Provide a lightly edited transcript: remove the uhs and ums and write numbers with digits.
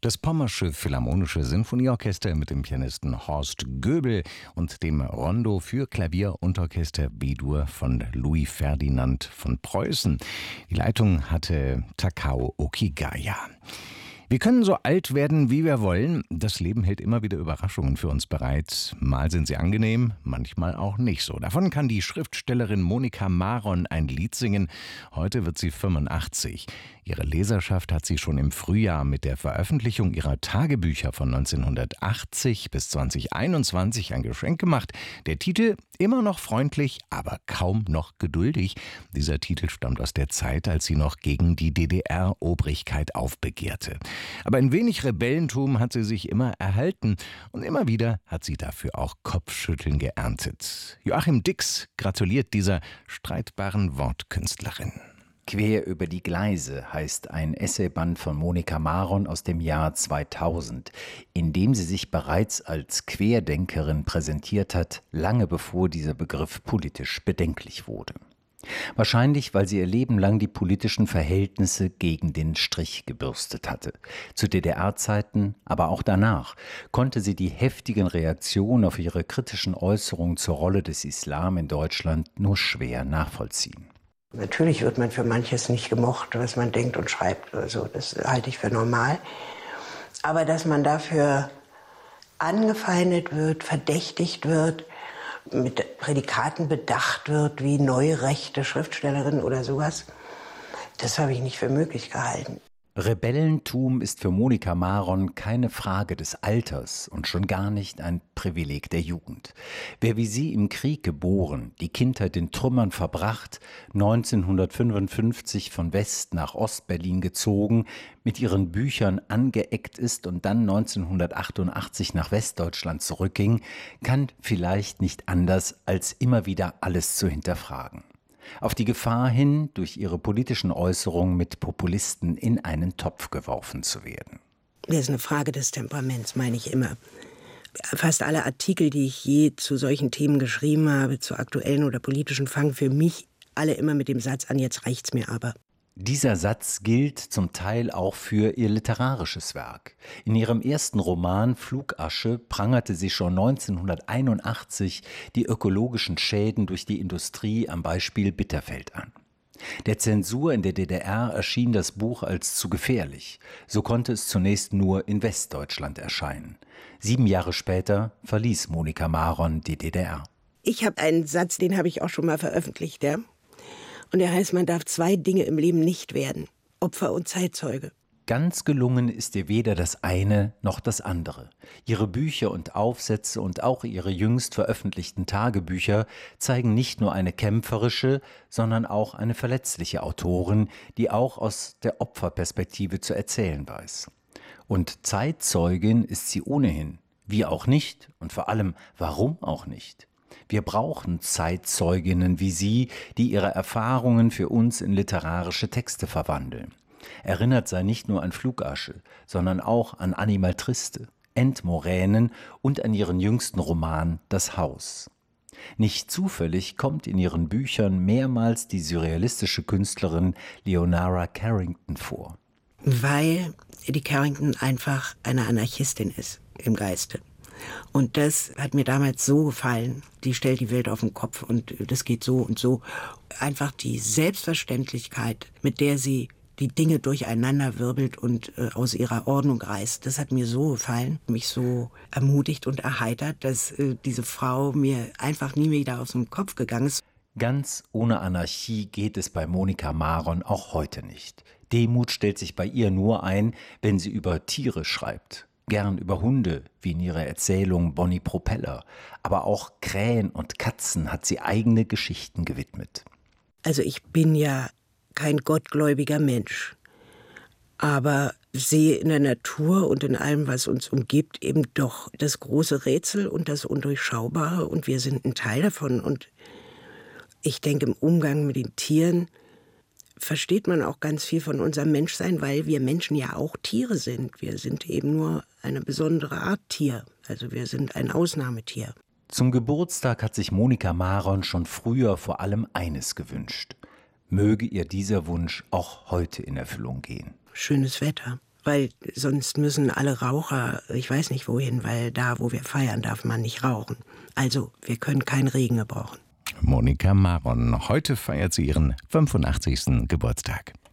Das Pommersche Philharmonische Sinfonieorchester mit dem Pianisten Horst Göbel und dem Rondo für Klavier und Orchester B-Dur von Louis Ferdinand von Preußen. Die Leitung hatte Takao Okigaya. Wir können so alt werden, wie wir wollen. Das Leben hält immer wieder Überraschungen für uns bereit. Mal sind sie angenehm, manchmal auch nicht so. Davon kann die Schriftstellerin Monika Maron ein Lied singen. Heute wird sie 85. Ihre Leserschaft hat sie schon im Frühjahr mit der Veröffentlichung ihrer Tagebücher von 1980 bis 2021 ein Geschenk gemacht. Der Titel immer noch freundlich, aber kaum noch geduldig. Dieser Titel stammt aus der Zeit, als sie noch gegen die DDR-Obrigkeit aufbegehrte. Aber ein wenig Rebellentum hat sie sich immer erhalten und immer wieder hat sie dafür auch Kopfschütteln geerntet. Joachim Dix gratuliert dieser streitbaren Wortkünstlerin. Quer über die Gleise heißt ein Essayband von Monika Maron aus dem Jahr 2000, in dem sie sich bereits als Querdenkerin präsentiert hat, lange bevor dieser Begriff politisch bedenklich wurde. Wahrscheinlich, weil sie ihr Leben lang die politischen Verhältnisse gegen den Strich gebürstet hatte. Zu DDR-Zeiten, aber auch danach, konnte sie die heftigen Reaktionen auf ihre kritischen Äußerungen zur Rolle des Islam in Deutschland nur schwer nachvollziehen. Natürlich wird man für manches nicht gemocht, was man denkt und schreibt oder so. Das halte ich für normal. Aber dass man dafür angefeindet wird, verdächtigt wird, mit Prädikaten bedacht wird, wie neurechte Schriftstellerin oder sowas, das habe ich nicht für möglich gehalten. Rebellentum ist für Monika Maron keine Frage des Alters und schon gar nicht ein Privileg der Jugend. Wer wie sie im Krieg geboren, die Kindheit in Trümmern verbracht, 1955 von West nach Ostberlin gezogen, mit ihren Büchern angeeckt ist und dann 1988 nach Westdeutschland zurückging, kann vielleicht nicht anders, als immer wieder alles zu hinterfragen. Auf die Gefahr hin, durch ihre politischen Äußerungen mit Populisten in einen Topf geworfen zu werden. Das ist eine Frage des Temperaments, meine ich immer. Fast alle Artikel, die ich je zu solchen Themen geschrieben habe, zu aktuellen oder politischen, fangen für mich alle immer mit dem Satz an, jetzt reicht's mir aber. Dieser Satz gilt zum Teil auch für ihr literarisches Werk. In ihrem ersten Roman Flugasche prangerte sie schon 1981 die ökologischen Schäden durch die Industrie am Beispiel Bitterfeld an. Der Zensur in der DDR erschien das Buch als zu gefährlich. So konnte es zunächst nur in Westdeutschland erscheinen. 7 Jahre später verließ Monika Maron die DDR. Ich habe einen Satz, den habe ich auch schon mal veröffentlicht, ja? Und der heißt, man darf 2 Dinge im Leben nicht werden: Opfer und Zeitzeuge. Ganz gelungen ist ihr weder das eine noch das andere. Ihre Bücher und Aufsätze und auch ihre jüngst veröffentlichten Tagebücher zeigen nicht nur eine kämpferische, sondern auch eine verletzliche Autorin, die auch aus der Opferperspektive zu erzählen weiß. Und Zeitzeugin ist sie ohnehin. Wie auch nicht und vor allem, warum auch nicht? Wir brauchen Zeitzeuginnen wie sie, die ihre Erfahrungen für uns in literarische Texte verwandeln. Erinnert sei nicht nur an Flugasche, sondern auch an Animal Triste, Endmoränen und an ihren jüngsten Roman Das Haus. Nicht zufällig kommt in ihren Büchern mehrmals die surrealistische Künstlerin Leonora Carrington vor. Weil die Carrington einfach eine Anarchistin ist im Geiste. Und das hat mir damals so gefallen. Die stellt die Welt auf den Kopf und das geht so und so. Einfach die Selbstverständlichkeit, mit der sie die Dinge durcheinander wirbelt und aus ihrer Ordnung reißt. Das hat mir so gefallen, mich so ermutigt und erheitert, dass diese Frau mir einfach nie wieder aus dem Kopf gegangen ist. Ganz ohne Anarchie geht es bei Monika Maron auch heute nicht. Demut stellt sich bei ihr nur ein, wenn sie über Tiere schreibt. Gern über Hunde, wie in ihrer Erzählung Bonnie Propeller. Aber auch Krähen und Katzen hat sie eigene Geschichten gewidmet. Also ich bin ja kein gottgläubiger Mensch, aber sehe in der Natur und in allem, was uns umgibt, eben doch das große Rätsel und das Undurchschaubare, und wir sind ein Teil davon. Und ich denke, im Umgang mit den Tieren versteht man auch ganz viel von unserem Menschsein, weil wir Menschen ja auch Tiere sind. Wir sind eben nur eine besondere Art Tier. Also wir sind ein Ausnahmetier. Zum Geburtstag hat sich Monika Maron schon früher vor allem eines gewünscht: Möge ihr dieser Wunsch auch heute in Erfüllung gehen. Schönes Wetter. weil sonst müssen alle Raucher, ich weiß nicht wohin, weil da, wo wir feiern, darf man nicht rauchen. Also, wir können keinen Regen gebrauchen. Monika Maron. Heute feiert sie ihren 85. Geburtstag.